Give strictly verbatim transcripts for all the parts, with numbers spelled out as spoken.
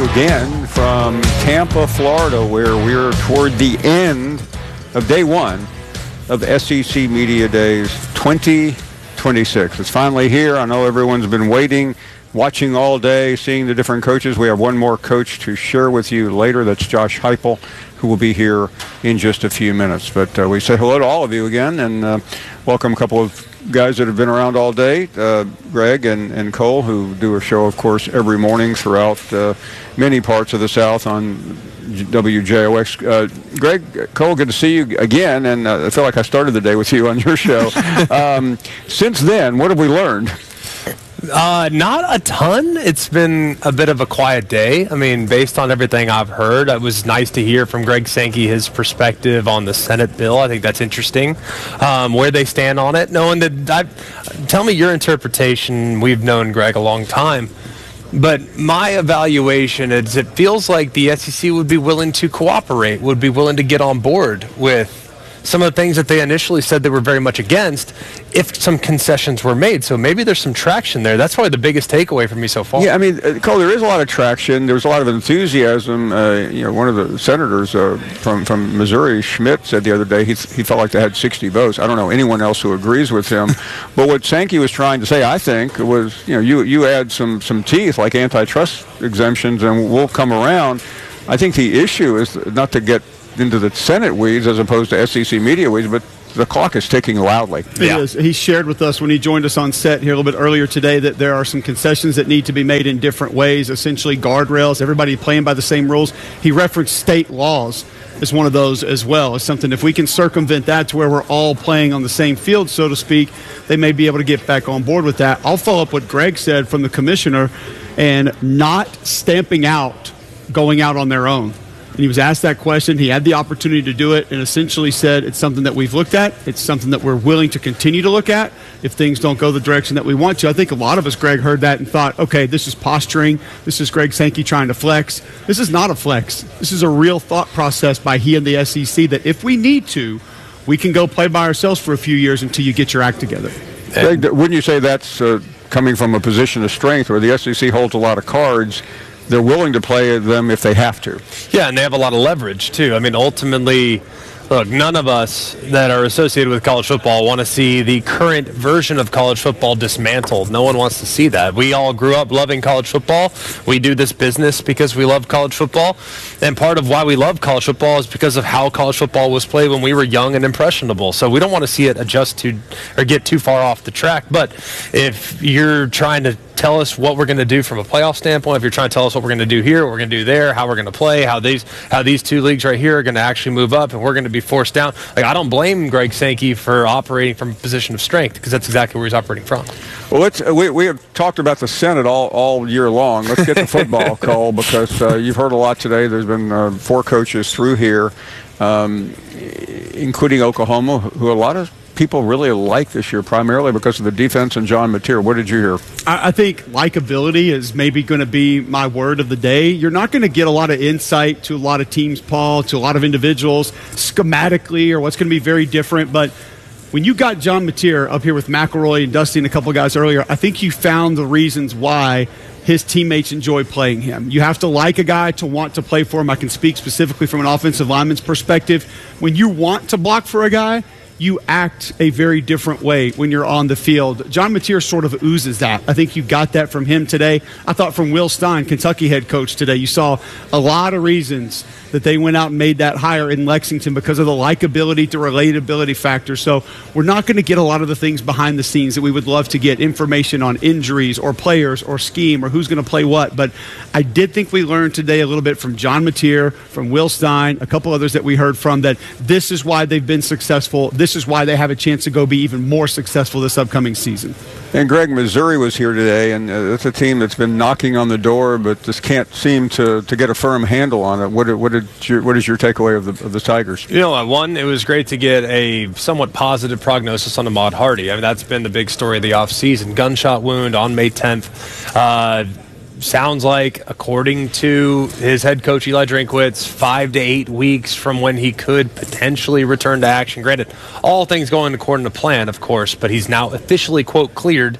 again from Tampa, Florida, where we're toward the end of day one of S E C Media Days twenty twenty-six. It's finally here. I know everyone's been waiting, watching all day, seeing the different coaches. We have one more coach to share with you later. That's Josh Heupel, who will be here in just a few minutes. But uh, we say hello to all of you again, and uh, welcome a couple of guys that have been around all day, uh, Greg and, and Cole, who do a show, of course, every morning throughout uh, many parts of the South on W J O X. Uh, Greg, Cole, good to see you again, and uh, I feel like I started the day with you on your show. um, since then, what have we learned? Uh, not a ton. It's been a bit of a quiet day. I mean, based on everything I've heard, it was nice to hear from Greg Sankey his perspective on the Senate bill. I think that's interesting, um, where they stand on it. Knowing that, I, tell me your interpretation. We've known Greg a long time, but my evaluation is it feels like the S E C would be willing to cooperate, would be willing to get on board with some of the things that they initially said they were very much against if some concessions were made. So maybe there's some traction there. That's probably the biggest takeaway for me so far. Yeah, I mean, uh, Cole, there is a lot of traction. There's a lot of enthusiasm. Uh, you know, one of the senators uh, from, from Missouri, Schmidt, said the other day he, th- he felt like they had sixty votes. I don't know anyone else who agrees with him. But what Sankey was trying to say, I think, was, you know, you, you add some, some teeth like antitrust exemptions and we'll come around. I think the issue is not to get into the Senate weeds as opposed to S E C media weeds, but the clock is ticking loudly. It yeah. is. He shared with us when he joined us on set here a little bit earlier today that there are some concessions that need to be made in different ways, essentially guardrails, everybody playing by the same rules. He referenced state laws as one of those as well. It's something, if we can circumvent that to where we're all playing on the same field, so to speak, they may be able to get back on board with that. I'll follow up what Greg said from the commissioner and not stamping out going out on their own. And he was asked that question. He had the opportunity to do it and essentially said it's something that we've looked at. It's something that we're willing to continue to look at if things don't go the direction that we want to. I think a lot of us, Greg, heard that and thought, okay, this is posturing. This is Greg Sankey trying to flex. This is not a flex. This is a real thought process by he and the S E C that if we need to, we can go play by ourselves for a few years until you get your act together. Greg, wouldn't you say that's uh, coming from a position of strength where the S E C holds a lot of cards? They're willing to play them if they have to. Yeah, and they have a lot of leverage, too. I mean, ultimately, look, none of us that are associated with college football want to see the current version of college football dismantled. No one wants to see that. We all grew up loving college football. We do this business because we love college football. And part of why we love college football is because of how college football was played when we were young and impressionable. So we don't want to see it adjust to or get too far off the track. But if you're trying to tell us what we're going to do from a playoff standpoint, if you're trying to tell us what we're going to do here, what we're going to do there, how we're going to play, how these how these two leagues right here are going to actually move up, and we're going to be forced down. Like, I don't blame Greg Sankey for operating from a position of strength because that's exactly where he's operating from. Well, let's, uh, we, we have talked about the Senate all, all year long. Let's get to football, Cole, because uh, you've heard a lot today. There's been uh, four coaches through here, um, including Oklahoma, who a lot of people really like this year, primarily because of the defense and John Mateer. What did you hear? I think likability is maybe going to be my word of the day. You're not going to get a lot of insight to a lot of teams, Paul, to a lot of individuals schematically or what's going to be very different. But when you got John Mateer up here with McElroy and Dusty and a couple of guys earlier, I think you found the reasons why his teammates enjoy playing him. You have to like a guy to want to play for him. I can speak specifically from an offensive lineman's perspective. When you want to block for a guy, you act a very different way when you're on the field. John Mateer sort of oozes that. I think you got that from him today. I thought from Will Stein, Kentucky head coach today, you saw a lot of reasons that they went out and made that hire in Lexington because of the likability to relatability factor. So we're not going to get a lot of the things behind the scenes that we would love to get, information on injuries or players or scheme or who's going to play what. But I did think we learned today a little bit from John Mateer, from Will Stein, a couple others that we heard from, that this is why they've been successful. This is why they have a chance to go be even more successful this upcoming season. And Greg, Missouri was here today, and uh, it's a team that's been knocking on the door, but just can't seem to, to get a firm handle on it. What did, what did your, what is your takeaway of the of the Tigers? You know, one, it was great to get a somewhat positive prognosis on Ahmad Hardy. I mean, that's been the big story of the offseason. Gunshot wound on May tenth. Uh, sounds like, according to his head coach, Eli Drinkwitz, five to eight weeks from when he could potentially return to action. Granted, all things going according to plan, of course, but he's now officially, quote, cleared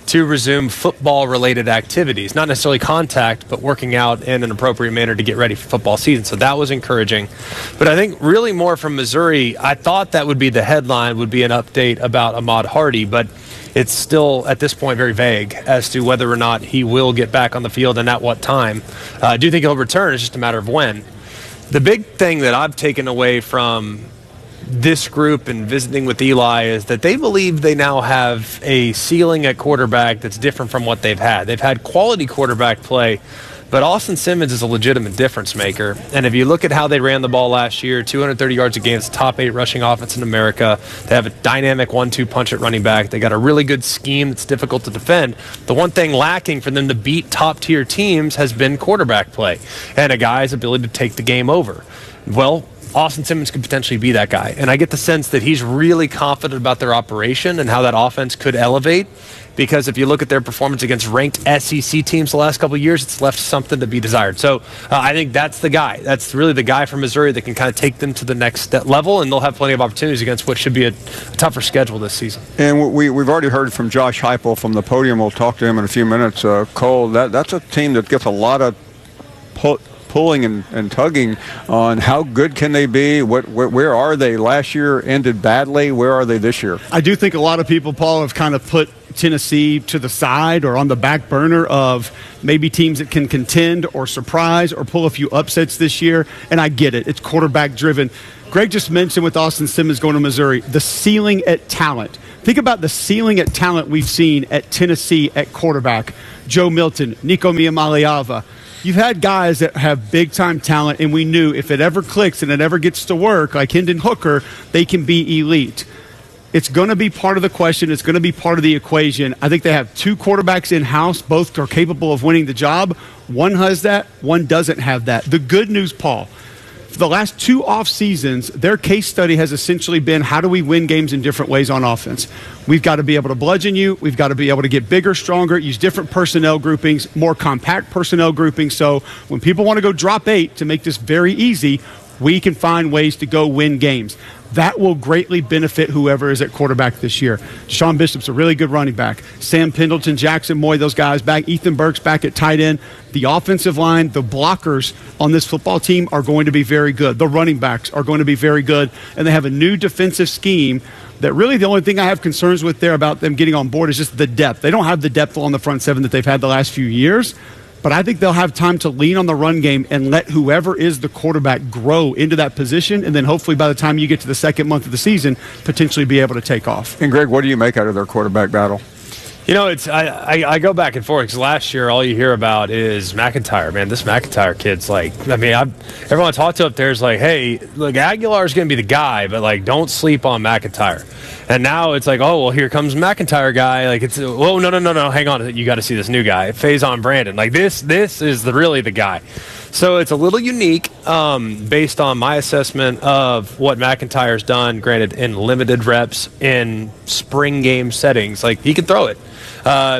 to resume football-related activities, not necessarily contact, but working out in an appropriate manner to get ready for football season. So that was encouraging. But I think really more from Missouri, I thought that would be the headline, would be an update about Ahmad Hardy, but it's still, at this point, very vague as to whether or not he will get back on the field and at what time. Uh, I do think he'll return. It's just a matter of when. The big thing that I've taken away from this group and visiting with Eli is that they believe they now have a ceiling at quarterback that's different from what they've had. They've had quality quarterback play, but Austin Simmons is a legitimate difference maker. And if you look at how they ran the ball last year, two hundred thirty yards a game, it's the top eight rushing offense in America. They have a dynamic one two punch at running back. They got a really good scheme that's difficult to defend. The one thing lacking for them to beat top-tier teams has been quarterback play and a guy's ability to take the game over. Well, Austin Simmons could potentially be that guy. And I get the sense that he's really confident about their operation and how that offense could elevate. Because if you look at their performance against ranked S E C teams the last couple of years, it's left something to be desired. So uh, I think that's the guy. That's really the guy from Missouri that can kind of take them to the next step level, and they'll have plenty of opportunities against what should be a, a tougher schedule this season. And we, we've already heard from Josh Heupel from the podium. We'll talk to him in a few minutes. Uh, Cole, that, that's a team that gets a lot of pull. pulling and, and tugging on how good can they be, what where, where are they. Last year ended badly. Where are they this year? I do think a lot of people, Paul, have kind of put Tennessee to the side or on the back burner of maybe teams that can contend or surprise or pull a few upsets this year, and I get it. It's quarterback driven. Greg just mentioned with Austin Simmons going to Missouri, the ceiling at talent. Think about the ceiling at talent we've seen at Tennessee at quarterback. Joe Milton, Nico Miamaliava. You've had guys that have big-time talent, and we knew if it ever clicks and it ever gets to work, like Hendon Hooker, they can be elite. It's going to be part of the question. It's going to be part of the equation. I think they have two quarterbacks in-house. Both are capable of winning the job. One has that. One doesn't have that. The good news, Paul, for the last two off seasons, their case study has essentially been how do we win games in different ways on offense. We've got to be able to bludgeon you. We've got to be able to get bigger, stronger, use different personnel groupings, more compact personnel groupings. So when people want to go drop eight to make this very easy, we can find ways to go win games. That will greatly benefit whoever is at quarterback this year. Sean Bishop's a really good running back. Sam Pendleton, Jackson Moy, those guys back. Ethan Burke's back at tight end. The offensive line, the blockers on this football team are going to be very good. The running backs are going to be very good. And they have a new defensive scheme that really the only thing I have concerns with there about them getting on board is just the depth. They don't have the depth on the front seven that they've had the last few years. But I think they'll have time to lean on the run game and let whoever is the quarterback grow into that position, and then hopefully by the time you get to the second month of the season, potentially be able to take off. And, Greg, what do you make out of their quarterback battle? You know, it's I, I, I go back and forth because last year all you hear about is McIntyre. Man, this McIntyre kid's like, I mean, I've, everyone I talk to up there is like, hey, look, Aguilar's going to be the guy, but, like, don't sleep on McIntyre. And now it's like, oh, well, here comes McIntyre guy. Like, it's, oh, no, no, no, no, hang on. You got to see this new guy, Faison Brandon. Like, this this is the, really the guy. So it's a little unique um, based on my assessment of what McIntyre's done, granted, in limited reps in spring game settings. Like, he can throw it. Uh,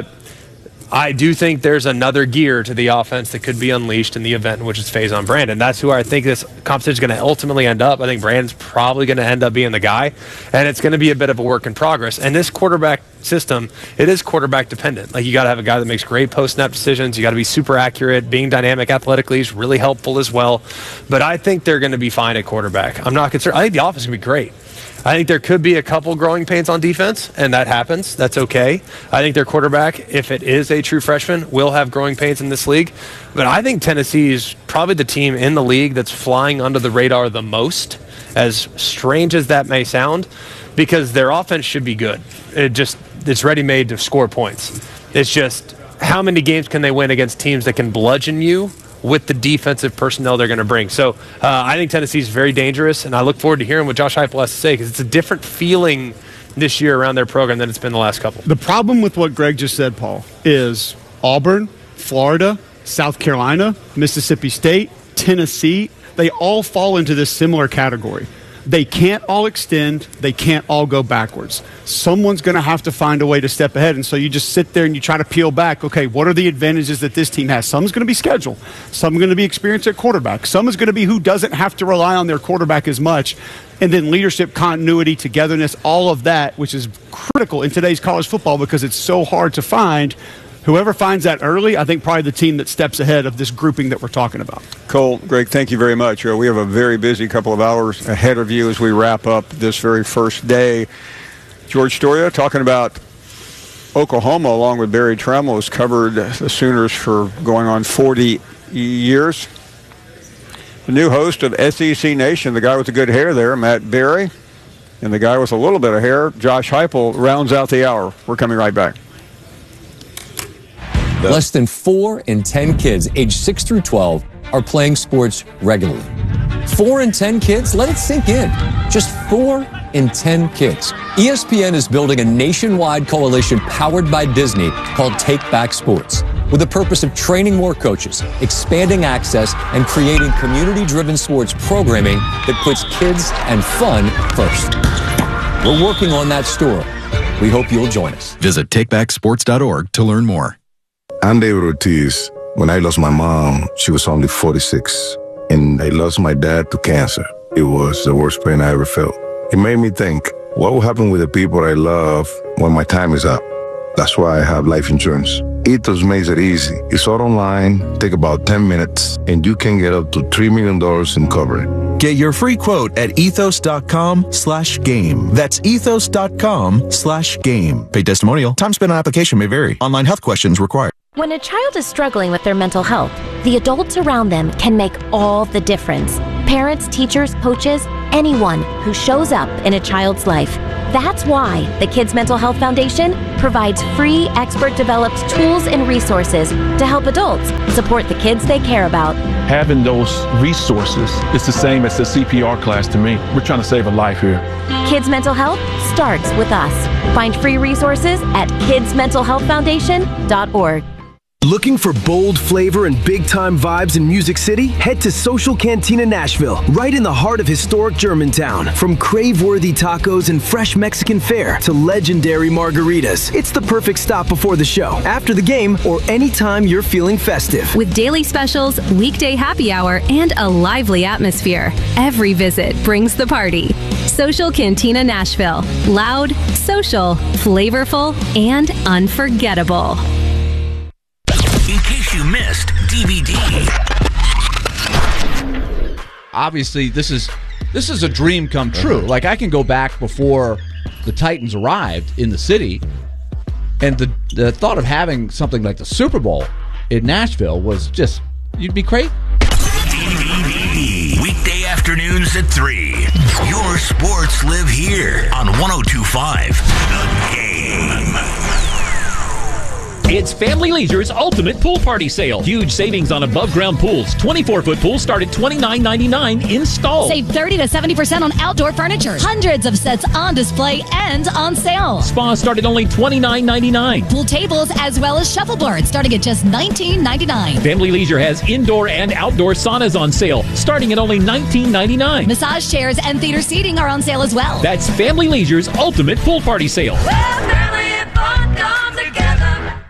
I do think there's another gear to the offense that could be unleashed in the event in which it's Faison Brandon. That's who I think this competition is going to ultimately end up. I think Brandon's probably going to end up being the guy, and it's going to be a bit of a work in progress. And this quarterback system, it is quarterback dependent. Like, you got to have a guy that makes great post-snap decisions. You got to be super accurate. Being dynamic athletically is really helpful as well. But I think they're going to be fine at quarterback. I'm not concerned. I think the offense is going to be great. I think there could be a couple growing pains on defense, and that happens. That's okay. I think their quarterback, if it is a true freshman, will have growing pains in this league. But I think Tennessee is probably the team in the league that's flying under the radar the most, as strange as that may sound, because their offense should be good. It just it's ready-made to score points. It's just how many games can they win against teams that can bludgeon you with the defensive personnel they're going to bring. So uh, I think Tennessee is very dangerous, and I look forward to hearing what Josh Heupel has to say, because it's a different feeling this year around their program than it's been the last couple. The problem with what Greg just said, Paul, is Auburn, Florida, South Carolina, Mississippi State, Tennessee, they all fall into this similar category. They can't all extend. They can't all go backwards. Someone's going to have to find a way to step ahead. And so you just sit there and you try to peel back, okay, what are the advantages that this team has? Some's going to be schedule. Some are going to be experience at quarterback. Some is going to be who doesn't have to rely on their quarterback as much. And then leadership, continuity, togetherness, all of that, which is critical in today's college football because it's so hard to find. Whoever finds that early, I think probably the team that steps ahead of this grouping that we're talking about. Cole, Greg, thank you very much. Uh, we have a very busy couple of hours ahead of you as we wrap up this very first day. George Storia talking about Oklahoma, along with Barry Trammell, has covered the Sooners for going on forty years. The new host of S E C Nation, the guy with the good hair there, Matt Berry, and the guy with a little bit of hair, Josh Heupel, rounds out the hour. We're coming right back. Less than four in ten kids aged six through twelve are playing sports regularly. Four in ten kids? Let it sink in. Just four in ten kids. E S P N is building a nationwide coalition powered by Disney called Take Back Sports, with the purpose of training more coaches, expanding access, and creating community-driven sports programming that puts kids and fun first. We're working on that story. We hope you'll join us. Visit take back sports dot org to learn more. I'm David Ortiz. When I lost my mom, she was only forty-six, and I lost my dad to cancer. It was the worst pain I ever felt. It made me think, what will happen with the people I love when my time is up? That's why I have life insurance. Ethos makes it easy. It's all online, take about ten minutes, and you can get up to three million dollars in coverage. Get your free quote at ethos.com slash game. That's ethos.com slash game. Paid testimonial. Time spent on application may vary. Online health questions required. When a child is struggling with their mental health, the adults around them can make all the difference. Parents, teachers, coaches, anyone who shows up in a child's life. That's why the Kids Mental Health Foundation provides free, expert-developed tools and resources to help adults support the kids they care about. Having those resources is the same as the C P R class to me. We're trying to save a life here. Kids Mental Health starts with us. Find free resources at kids mental health foundation dot org. Looking for bold flavor and big-time vibes in Music City? Head to Social Cantina Nashville, right in the heart of historic Germantown. From crave-worthy tacos and fresh Mexican fare to legendary margaritas, it's the perfect stop before the show, after the game, or anytime you're feeling festive. With daily specials, weekday happy hour, and a lively atmosphere, every visit brings the party. Social Cantina Nashville. Loud, social, flavorful, and unforgettable. In case you missed D V D. Obviously, this is this is a dream come true. Like, I can go back before the Titans arrived in the city, and the the thought of having something like the Super Bowl in Nashville was just, you'd be crazy. D V D. Weekday afternoons at three. Your sports live here on one oh two point five The Game. It's Family Leisure's Ultimate Pool Party Sale. Huge savings on above-ground pools. twenty-four foot pools start at twenty-nine ninety-nine installed. Save thirty to seventy percent on outdoor furniture. Hundreds of sets on display and on sale. Spas start at only twenty-nine ninety-nine. Pool tables as well as shuffleboards starting at just nineteen ninety-nine. Family Leisure has indoor and outdoor saunas on sale starting at only nineteen ninety-nine. Massage chairs and theater seating are on sale as well. That's Family Leisure's Ultimate Pool Party Sale. Well, family and fun come together.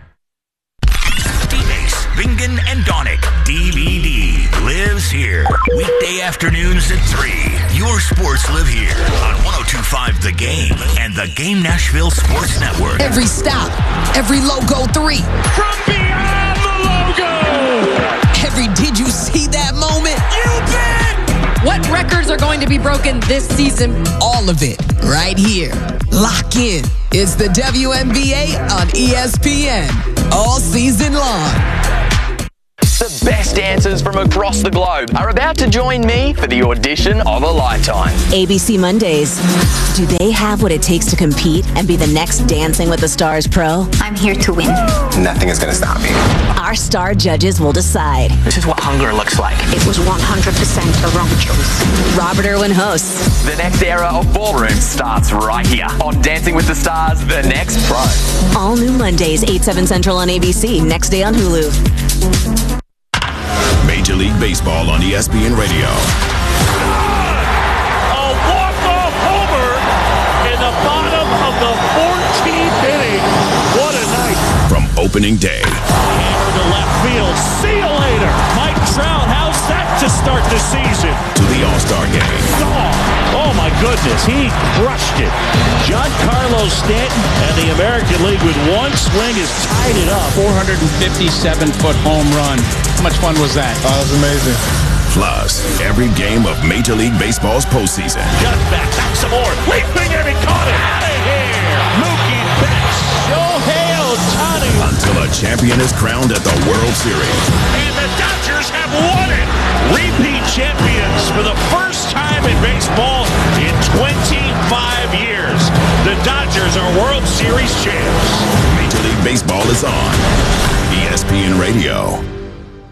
Bingen and Donick, D V D, lives here. Weekday afternoons at three. Your sports live here on one oh two point five The Game and the Game Nashville Sports Network. Every stop, every logo three. From beyond the logo. Every did you see that moment? You bet. What records are going to be broken this season? All of it right here. Lock in. It's the W N B A on E S P N all season long. The best dancers from across the globe are about to join me for the audition of a lifetime. A B C Mondays. Do they have what it takes to compete and be the next Dancing with the Stars pro? I'm here to win. Nothing is going to stop me. Our star judges will decide. This is what hunger looks like. It was one hundred percent the wrong choice. Robert Irwin hosts. The next era of ballroom starts right here on Dancing with the Stars, The Next Pro. All new Mondays, eight, seven Central on A B C. Next day on Hulu. Major League Baseball on E S P N Radio. A walk opening day. Hammer to left field. See you later. Mike Trout, how's that to start the season? To the All-Star game. Oh, oh my goodness, he crushed it. Giancarlo Stanton and the American League with one swing has tied it up. four hundred fifty-seven foot home run. How much fun was that? Oh, that was amazing. Plus, every game of Major League Baseball's postseason. Just back, back some more. Leaping and he caught it. Out of here. Mookie Betts. Shohei Ohtani. Until a champion is crowned at the World Series. And the Dodgers have won it. Repeat champions for the first time in baseball in twenty-five years. The Dodgers are World Series champs. Major League Baseball is on E S P N Radio.